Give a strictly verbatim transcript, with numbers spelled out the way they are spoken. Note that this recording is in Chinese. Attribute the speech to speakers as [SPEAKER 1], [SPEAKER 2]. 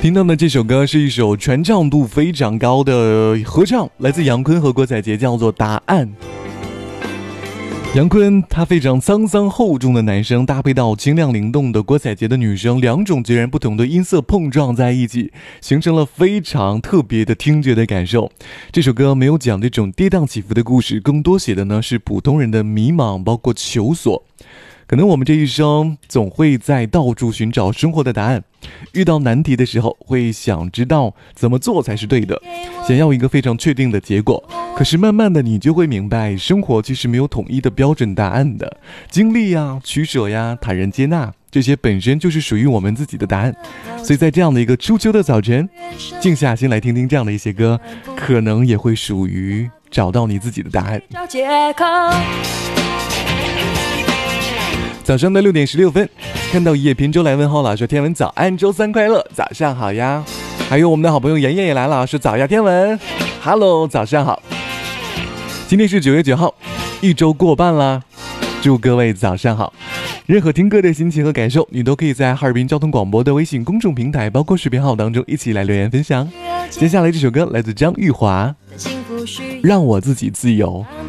[SPEAKER 1] 听到的这首歌是一首传唱度非常高的合唱，来自杨坤和郭采洁，叫做《答案》。杨坤他非常沧桑厚重的男声，搭配到清亮灵动的郭采洁的女声，两种截然不同的音色碰撞在一起，形成了非常特别的听觉的感受。这首歌没有讲这种跌宕起伏的故事，更多写的呢是普通人的迷茫，包括求索。可能我们这一生总会在到处寻找生活的答案，遇到难题的时候会想知道怎么做才是对的，想要一个非常确定的结果。可是慢慢的你就会明白，生活其实没有统一的标准答案的，经历呀、取舍呀、坦然接纳，这些本身就是属于我们自己的答案。所以在这样的一个初秋的早晨，静下心来听听这样的一些歌，可能也会属于找到你自己的答案。早上的六点十六分，看到一叶平舟来问候了，说天文早安，周三快乐，早上好呀。还有我们的好朋友妍妍也来了，说早呀天文 ，Hello， 早上好。今天是九月九号，一周过半啦，祝各位早上好。任何听歌的心情和感受，你都可以在哈尔滨交通广播的微信公众平台，包括视频号当中一起来留言分享。接下来这首歌来自张玉华，让我自己自由。